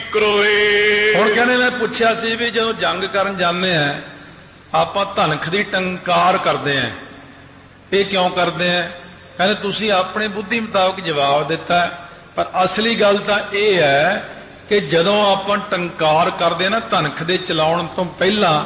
क्रोए। ਹੁਣ ਕਹਿੰਦੇ ਮੈਂ ਪੁੱਛਿਆ ਸੀ ਵੀ ਜਦੋਂ ਜੰਗ ਕਰਨ ਜਾਂਦੇ ਆ ਆਪਾਂ ਧਨਖ ਦੀ ਟੰਕਾਰ ਕਰਦੇ ਆ, ਇਹ ਕਿਉਂ ਕਰਦੇ ਆ? ਕਹਿੰਦੇ ਤੁਸੀਂ ਆਪਣੇ ਬੁੱਧੀ ਮੁਤਾਬਕ ਜਵਾਬ ਦਿੱਤਾ, ਪਰ ਅਸਲੀ ਗੱਲ ਤਾਂ ਇਹ ਹੈ ਕਿ ਜਦੋਂ ਆਪਾਂ ਟੰਕਾਰ ਕਰਦੇ ਨਾ ਧਨਖ ਦੇ ਚਲਾਉਣ ਤੋਂ ਪਹਿਲਾਂ,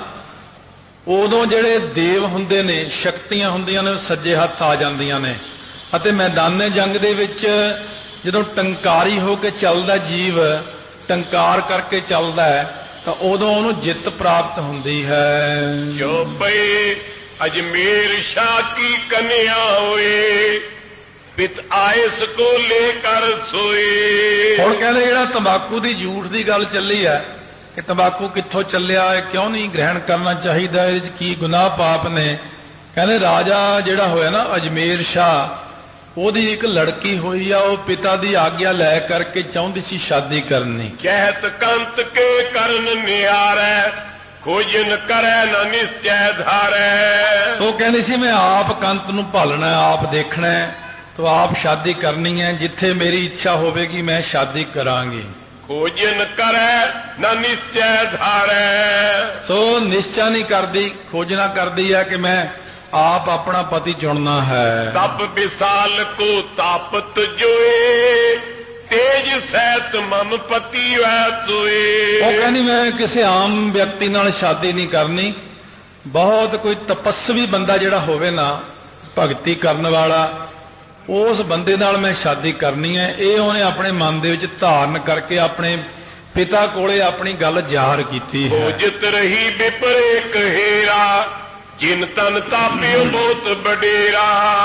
ਉਦੋਂ ਜਿਹੜੇ ਦੇਵ ਹੁੰਦੇ ਨੇ, ਸ਼ਕਤੀਆਂ ਹੁੰਦੀਆਂ ਨੇ, ਉਹ ਸੱਜੇ ਹੱਥ ਆ ਜਾਂਦੀਆਂ ਨੇ ਅਤੇ ਮੈਦਾਨੇ ਜੰਗ ਦੇ ਵਿੱਚ ਜਦੋਂ ਟੰਕਾਰੀ ਹੋ ਕੇ ਚੱਲਦਾ ਜੀਵ, ਟੰਕਾਰ ਕਰਕੇ ਚੱਲਦਾ ਹੈ, ਤਾਂ ਉਦੋਂ ਉਹਨੂੰ ਜਿੱਤ ਪ੍ਰਾਪਤ ਹੁੰਦੀ ਹੈ। ਜੋ ਪਏ अजमेर शाह की कन्या होए, पित आयस को लेकर सोए। ਹੁਣ ਕਹਿੰਦੇ ਜਿਹੜਾ ਤੰਬਾਕੂ ਦੀ ਝੂਠ ਦੀ ਗੱਲ ਚੱਲੀ ਹੈ ਕਿ ਤੰਬਾਕੂ ਕਿੱਥੋਂ ਚੱਲਿਆ ਹੈ, ਕਿਉਂ ਨਹੀਂ ਗ੍ਰਹਿਣ ਕਰਨਾ ਚਾਹੀਦਾ, ਇਹਦੇ 'ਚ ਕੀ ਗੁਨਾਹ ਪਾਪ ਨੇ? ਕਹਿੰਦੇ ਰਾਜਾ ਜਿਹੜਾ ਹੋਇਆ ਨਾ ਅਜਮੇਰ ਸ਼ਾਹ, ਉਹਦੀ ਇੱਕ ਲੜਕੀ ਹੋਈ ਆ, ਉਹ ਪਿਤਾ ਦੀ ਆਗਿਆ ਲੈ ਕਰਕੇ ਚਾਹੁੰਦੀ ਸੀ ਸ਼ਾਦੀ ਕਰਨੀ। ਕਹਿਤ ਕੰਤ ਕੇ ਕਰਨ ਨਿਆਰੈ, ਖੋਜਨ ਕਰੈ ਨਾ ਨਿਸ਼ਚੈ ਧਾਰੈ। ਉਹ ਕਹਿੰਦੀ ਸੀ ਮੈਂ ਆਪ ਕੰਤ ਨੂੰ ਭਾਲਣਾ, ਆਪ ਦੇਖਣਾ, तो आप शादी करनी है, जिथे मेरी इच्छा होगी मैं शादी करांगी। खोजन करे ना निश्चय धारे, तो निश्चय नहीं करती, खोजना करती है कि मैं आप अपना पति चुनना है। तब विशाल को तापत जोए, तेज सैत मम पति वै सोए। वो कहनी मैं किसी आम व्यक्ति नाल शादी नहीं करनी, बहुत कोई तपस्वी बंदा जिहड़ा होवे ना, भगती करने वाला, उस बंदे नाल मैं शादी करनी है। ये उन्हें अपने मन दे विच धारण करके अपने पिता कोले अपनी गल जाहिर कीती है। जित रही विपरे कहेरा, जिन तन तापियो बहुत बडेरा।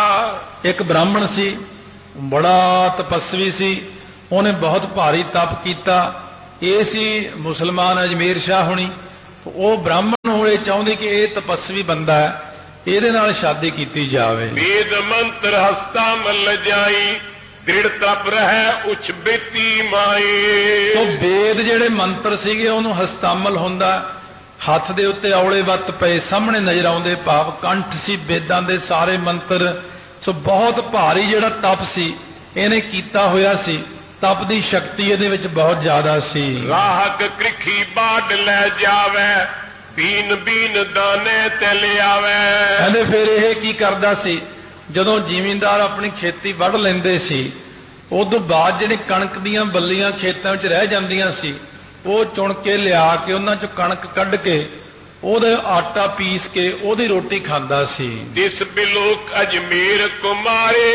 एक ब्राह्मण सी, बड़ा तपस्वी सी, उन्हें बहुत भारी तप किया। ये सी मुसलमान अजमेर शाह होनी, वो ब्राह्मण होए चाहते कि ये तपस्वी बंदा है, ਇਹਦੇ ਨਾਲ शादी की जावे। वेद मंत्र हस्ता मल जाई, दृढ़ तप रहे उच्च बेती माई। तो वेद ਜਿਹੜੇ ਮੰਤਰ ਸੀਗੇ ਉਹਨੂੰ ਹਸਤਾਮਲ ਹੁੰਦਾ, ਹੱਥ ਦੇ ਉੱਤੇ ਔਲੇ ਵੱਤ ਪਏ ਸਾਹਮਣੇ ਨਜ਼ਰ ਆਉਂਦੇ, ਭਾਵ ਕੰਠ ਸੀ ਵੇਦਾਂ ਦੇ ਸਾਰੇ ਮੰਤਰ। ਸੋ ਬਹੁਤ ਭਾਰੀ ਜਿਹੜਾ ਤਪ ਸੀ ਇਹਨੇ ਕੀਤਾ ਹੋਇਆ ਸੀ, ਤਪ ਦੀ ਸ਼ਕਤੀ ਇਹਦੇ ਵਿੱਚ ਬਹੁਤ ਜ਼ਿਆਦਾ ਸੀ। ਰਾਹਕ ਕ੍ਰਿਖੀ ਬਾੜ ਲੈ ਜਾਵੇ, बीन बीन दाने ते ले आवे। कहते फिर यह की करदा सी, जदों जिमींदार अपनी खेती वढ़ लेंदे सी, उदों बाद जिहड़ी कणक दीयां बल्लियां खेतां विच रह जांदियां सी, वो चुन के लिया के उन्हां चों कणक कढ के ਉਹਦੇ आटा पीस के ਉਹਦੀ रोटी खांदा सी। जिस बिलोक अजमेर कुमारे,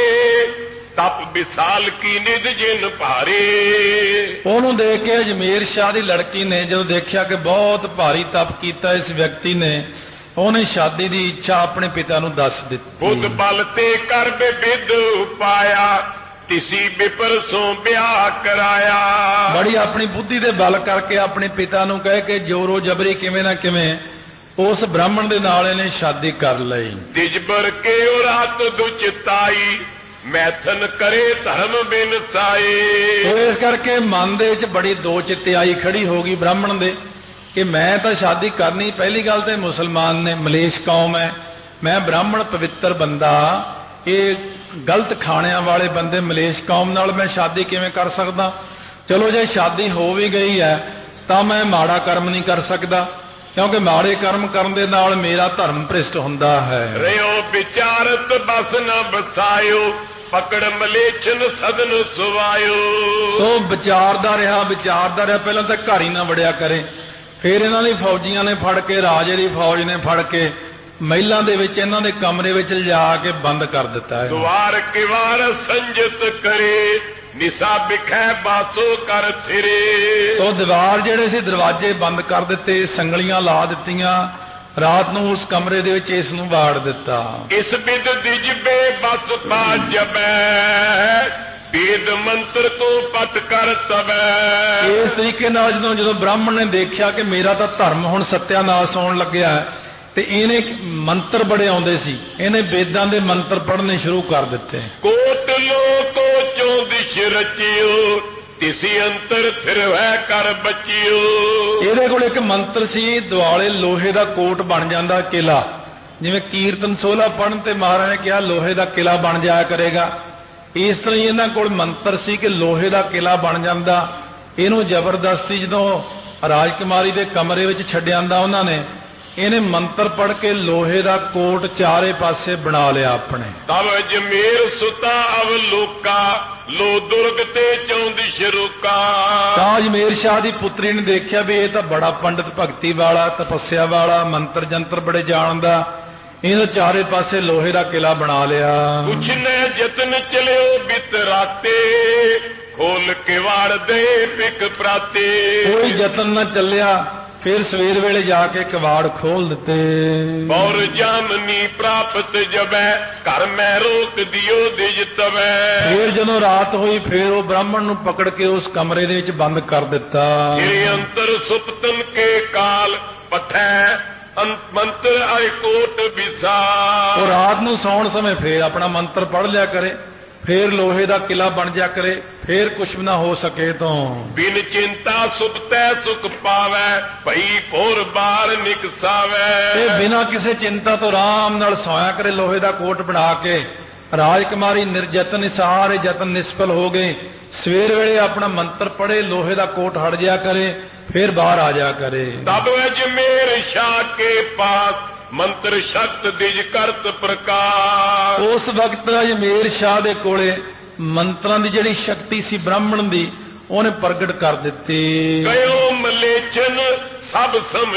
तप विशाल की निध जिन भारे। ਉਹਨੂੰ देख के अजमेर शाह ਦੀ लड़की ने ਜਦੋਂ ਦੇਖਿਆ कि बहुत भारी तप ਕੀਤਾ इस व्यक्ति ने, ਉਹਨੇ शादी ਦੀ ਇੱਛਾ ਆਪਣੇ ਪਿਤਾ ਨੂੰ ਦੱਸ ਦਿੱਤੀ। बुध बल ते कर विद उपाया, तिसी विपर सो ब्याह कराया। बड़ी अपनी बुद्धि ਦੇ बल करके ਆਪਣੇ ਪਿਤਾ ਨੂੰ ਕਹਿ ਕੇ ਜੋਰੋ ਜਬਰੀ ਕਿਵੇਂ ਨਾ ਕਿਵੇਂ ਉਸ ਬ੍ਰਾਹਮਣ ਦੇ ਨਾਲ ਇਹਨੇ शादी कर ਲਈ। दिजबर के रात दुचिताई, मैथन करे धर्म बिन साए। तो इस करके मन दे विच बड़ी दो चित्तियाई खड़ी हो गई ब्राह्मण दे कि मैं तो शादी करनी, पहली गल तो मुसलमान ने, मलेश कौम है, मैं ब्राह्मण पवित्र बंदा, ये गलत खाणिया वाले बंदे मलेश कौम नाल मैं शादी किवें कर सकदा? चलो जे शादी हो भी गई है तो मैं माड़ा कर्म नहीं कर सकता, क्योंकि माड़े कर्म करन दे नाल मेरा धर्म भ्रिष्ट हुंदा है। रहो विचारत बस न बसायो, पकड़ मलेचन सदन सुवायो। सो विचारदा रहा, पहला तो घर ही ना वड़िया करे, फिर इन्हां दी फौजियां ने फड़ के, राजे दी फौज ने फड़ के महिलां दे विच इन्हां दे कमरे विच लिजा के बंद कर दिता है। द्वार किवार संजत करे, निशा बिखै बासो कर फिरे। सो दीवार जेड़े सी दरवाजे बंद कर दिते, संगलियां ला दित्तियां, रात नूं उस कमरे दे विच इस नूं वाड़ दिता। इस बिद दिजबे बस पाजबे, वेद मंत्र तो पट कर तबे। इस तरीके नाल जदों ब्राह्मण ने देखिया कि मेरा तां धर्म हुण सत्यानाश होण लग्या ते इहने मंत्र बड़े आउंदे सी, इहने वेदां दे मंत्र पढ़ने शुरू कर दिते। कोट लोको चों दिश रचियो, तिसी अंतर फिर वह कर बचियो। ਇਹਦੇ ਕੋਲ ਇੱਕ ਮੰਤਰ ਸੀ, ਦੁਆਲੇ ਲੋਹੇ ਦਾ ਕੋਟ ਬਣ ਜਾਂਦਾ ਕਿਲਾ, ਜਿਵੇਂ ਕੀਰਤਨ ਸੋਲਾ ਪੜਨ ਤੇ ਮਹਾਰਾਜ ਨੇ ਕਿਹਾ ਲੋਹੇ ਦਾ ਕਿਲਾ ਬਣ ਜਾਇਆ ਕਰੇਗਾ, ਇਸ ਤਰ੍ਹਾਂ ਹੀ ਇਹਨਾਂ ਕੋਲ ਮੰਤਰ ਸੀ ਕਿ ਲੋਹੇ ਦਾ ਕਿਲਾ ਬਣ ਜਾਂਦਾ। ਇਹਨੂੰ ਜ਼ਬਰਦਸਤੀ ਜਦੋਂ ਰਾਜਕੁਮਾਰੀ ਦੇ ਕਮਰੇ ਵਿੱਚ ਛੱਡਿਆਂਦਾ ਉਹਨਾਂ ਨੇ, ਇਹਨੇ ਮੰਤਰ ਪੜ੍ਹ ਕੇ ਲੋਹੇ ਦਾ ਕੋਟ ਚਾਰੇ ਪਾਸੇ ਬਣਾ ਲਿਆ ਆਪਣੇ। ਤਬ ਜਮੇਰ ਸੁਤਾ ਅਵਲੋਕਾ ਲੋ ਦੁਰਗ ਤੇ ਚੌਂਦਿਸ਼ ਰੁਕਾ। ਤਾਂ ਅਜਮੇਰ ਸ਼ਾਹ ਦੀ ਪੁੱਤਰੀ ਨੇ ਦੇਖਿਆ ਵੀ ਇਹ ਤਾਂ ਬੜਾ ਪੰਡਤ ਭਗਤੀ ਵਾਲਾ, ਤਪੱਸਿਆ ਵਾਲਾ, ਮੰਤਰ ਜੰਤਰ ਬੜੇ ਜਾਣਦਾ, ਇਹਨੇ ਚਾਰੇ ਪਾਸੇ ਲੋਹੇ ਦਾ ਕਿਲਾ ਬਣਾ ਲਿਆ। ਕੁਛ ਨੇ ਯਤਨ ਚਲਿਓ ਬਿਤ ਰਾਤੇ ਖੋਲ ਕੇ ਵਾੜ ਦੇ ਪਿਕ ਪ੍ਰਾਤੇ। ਕੋਈ ਯਤਨ ਨਾ ਚੱਲਿਆ, ਫਿਰ ਸਵੇਰ ਵੇਲੇ ਜਾ ਕੇ ਕਵਾੜ ਖੋਲ ਦਿੱਤੇ। ਬੌਰ ਜਾਮਨੀ ਪ੍ਰਾਪਤ ਜਬੈ ਘਰ ਮੈਂ ਰੋਕ ਦਿਓ ਦਿਜ ਤਵੈ। ਫਿਰ ਜਦੋਂ ਰਾਤ ਹੋਈ ਫਿਰ ਉਹ ਬ੍ਰਾਹਮਣ ਨੂੰ ਪਕੜ ਕੇ ਉਸ ਕਮਰੇ ਦੇ ਵਿੱਚ ਬੰਦ ਕਰ ਦਿੱਤਾ। ਇਹ ਅੰਤਰ ਸੁਪਤਨ ਕੇ ਕਾਲ ਪਥੈ ਮੰਤਰ ਆਇ ਕੋਟ ਵਿਸਾ। ਉਹ ਰਾਤ ਨੂੰ ਸੌਣ ਸਮੇਂ ਫੇਰ ਆਪਣਾ ਮੰਤਰ ਪੜ੍ਹ ਲਿਆ ਕਰੇ, ਫੇਰ ਲੋਹੇ ਦਾ ਕਿਲਾ ਬਣ ਜਾ ਕਰੇ, ਫੇਰ ਕੁਛ ਵੀ ਨਾ ਹੋ ਸਕੇ ਤੋਂ। ਬਿਨ ਚਿੰਤਾ ਸੁਪਤੈ ਸੁਖ ਪਾਵੈ ਭਈ ਭੋਰ ਬਾਰ ਨਿਕਸਾਵੈ। ਇਹ ਬਿਨਾਂ ਕਿਸੇ ਚਿੰਤਾ ਤੋਂ ਆਰਾਮ ਨਾਲ ਸੌਇਆ ਕਰੇ ਲੋਹੇ ਦਾ ਕੋਟ ਬਣਾ ਕੇ। ਰਾਜਕੁਮਾਰੀ ਨਿਰਜਤਨ, ਸਾਰੇ ਯਤਨ ਨਿਸਫਲ ਹੋ ਗਏ। ਸਵੇਰ ਵੇਲੇ ਆਪਣਾ ਮੰਤਰ ਪੜ੍ਹੇ, ਲੋਹੇ ਦਾ ਕੋਟ ਹਟ ਜਾ ਕਰੇ, ਫਿਰ ਬਾਹਰ ਆ ਜਾ ਕਰੇ। ਤਬ ਅਜਮੇਰ ਸ਼ਾਹ ਕੇ ਪਾਸ ਮੰਤਰ ਸ਼ਕਤ ਦਿਜ ਕਰਤ ਪ੍ਰਕਾਸ਼। ਉਸ ਵਕਤ ਅਜਮੇਰ ਸ਼ਾਹ ਦੇ ਕੋਲੇ ਮੰਤਰਾਂ ਦੀ ਜਿਹੜੀ ਸ਼ਕਤੀ ਸੀ ਬ੍ਰਾਹਮਣ ਦੀ, ਉਹਨੇ ਪ੍ਰਗਟ ਕਰ ਦਿੱਤੀ। ਗਇਓ ਮਲੇਚਨ ਸਭ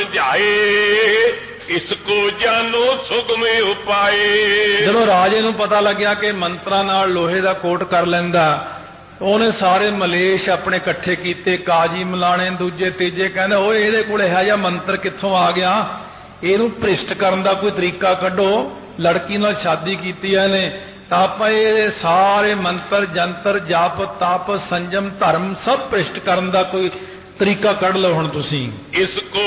ਸਮਝਾਏ ਇਸ ਕੋ ਜਾਨੋ ਸੁਗਮੇ ਉਪਾਏ। ਜਦੋਂ ਰਾਜੇ ਨੂੰ ਪਤਾ ਲੱਗਿਆ ਕਿ ਮੰਤਰਾਂ ਨਾਲ ਲੋਹੇ ਦਾ ਕੋਟ ਕਰ ਲੈਂਦਾ, ਉਹਨੇ ਸਾਰੇ ਮਲੇਸ਼ ਆਪਣੇ ਇਕੱਠੇ ਕੀਤੇ, ਕਾਜੀ ਮਲਾਣੇ, ਦੂਜੇ ਤੀਜੇ, ਕਹਿੰਦੇ ਓਏ ਇਹਦੇ ਕੋਲ ਇਹੋ ਜਿਹਾ ਮੰਤਰ ਕਿੱਥੋਂ ਆ ਗਿਆ, ਇਹਨੂੰ ਭ੍ਰਿਸ਼ਟ ਕਰਨ ਦਾ ਕੋਈ ਤਰੀਕਾ ਕੱਢੋ। ਲੜਕੀ ਨਾਲ ਸ਼ਾਦੀ ਕੀਤੀ ਇਹਨੇ, ਤਾਂ ਆਪਾਂ ਇਹ ਸਾਰੇ ਮੰਤਰ ਜੰਤਰ ਜਪ ਤਪ ਸੰਜਮ ਧਰਮ ਸਭ ਭ੍ਰਿਸ਼ਟ ਕਰਨ ਦਾ ਕੋਈ ਤਰੀਕਾ ਕੱਢ ਲਓ ਹੁਣ ਤੁਸੀਂ। ਇਸ ਕੋ